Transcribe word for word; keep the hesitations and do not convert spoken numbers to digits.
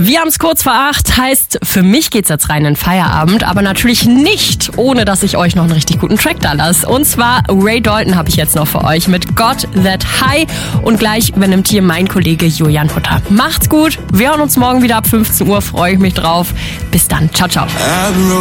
Wir haben es kurz vor acht, heißt, für mich geht's jetzt rein in Feierabend, aber natürlich nicht, ohne dass ich euch noch einen richtig guten Track da lasse. Und zwar Ray Dalton habe ich jetzt noch für euch mit Got That High und gleich übernimmt hier mein Kollege Julian Hutter. Macht's gut, wir hören uns morgen wieder ab fünfzehn Uhr, freue ich mich drauf. Bis dann, ciao, ciao.